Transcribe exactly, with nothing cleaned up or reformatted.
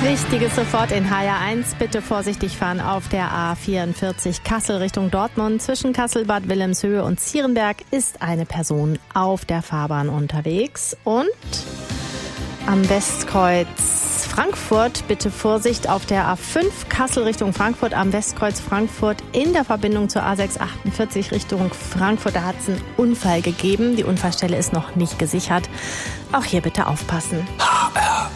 Wichtiges sofort in H R eins. Bitte vorsichtig fahren auf der A vierundvierzig Kassel Richtung Dortmund. Zwischen Kassel, Bad Wilhelmshöhe und Zierenberg ist eine Person auf der Fahrbahn unterwegs. Und am Westkreuz Frankfurt bitte Vorsicht auf der A fünf Kassel Richtung Frankfurt. Am Westkreuz Frankfurt in der Verbindung zur A sechshundertachtundvierzig Richtung Frankfurt. Da hat es einen Unfall gegeben. Die Unfallstelle ist noch nicht gesichert. Auch hier bitte aufpassen.